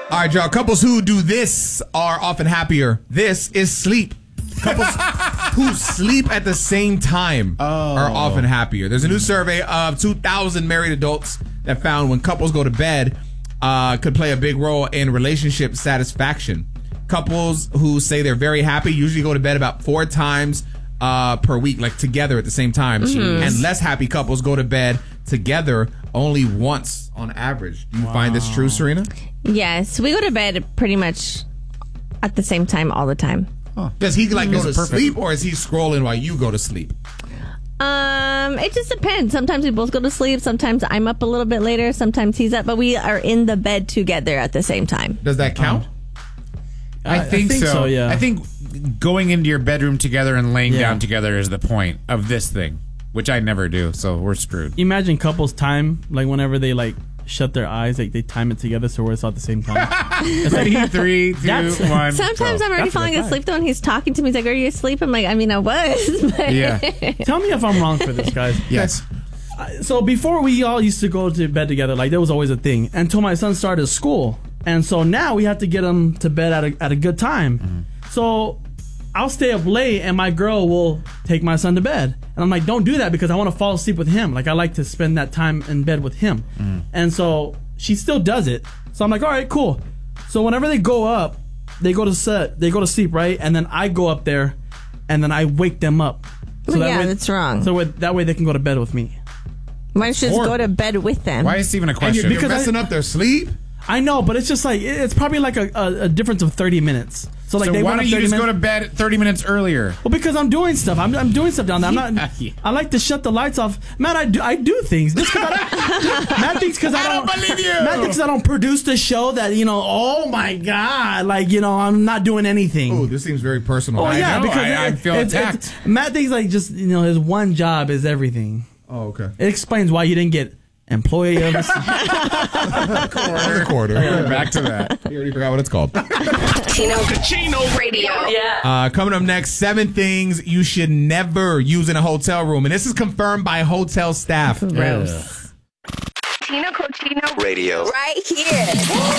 All right, y'all. Couples who do this are often happier. This is sleep. Couples who sleep at the same time are often happier. There's a new survey of 2,000 married adults that found when couples go to bed could play a big role in relationship satisfaction. Couples who say they're very happy usually go to bed about 4 times per week, like together at the same time. And less happy couples go to bed together only once on average. Do you find this true, Serena? Yes, we go to bed pretty much at the same time all the time. Does he go to sleep, or is he scrolling while you go to sleep? It just depends. Sometimes we both go to sleep. Sometimes I'm up a little bit later. Sometimes he's up, but we are in the bed together at the same time. Does that count? I think so. Yeah. I think going into your bedroom together and laying down together is the point of this thing, which I never do. So we're screwed. Imagine couples time, like whenever they like shut their eyes, like they time it together so we're all at the same time. It's like 3, 2, 1. Sometimes I'm already falling asleep though, and he's talking to me. He's like, "Are you asleep?" I'm like, "I mean, I was." But Yeah. Tell me if I'm wrong for this, guys. Yes. So before we all used to go to bed together, like that was always a thing until my son started school, and so now we have to get him to bed at a good time. So I'll stay up late, and my girl will take my son to bed, and I'm like, don't do that because I want to fall asleep with him. Like I like to spend that time in bed with him, and so she still does it. So I'm like, all right, cool. So whenever they go up, they go to sleep, right? And then I go up there, and then I wake them up. So that's wrong. So that way they can go to bed with me. Why don't you just go to bed with them? Why is this even a question? Because you're messing up their sleep? I know, but it's just like it's probably like a difference of 30 minutes. So like, why don't you just go to bed 30 minutes earlier? Well, because I'm doing stuff. I'm doing stuff down there. I'm not. I like to shut the lights off. Matt, I do things. Just Matt thinks because I don't believe you. Matt thinks I don't produce the show that oh my god, I'm not doing anything. Oh, this seems very personal. Oh yeah, because I feel attacked. Matt thinks like just his one job is everything. Oh, okay. It explains why you didn't get employee of the quarter. Back to that. You already forgot what it's called. Kachino Radio. Yeah. Coming up next, 7 things you should never use in a hotel room. And this is confirmed by hotel staff. Gross. Cochino Radio. Right here.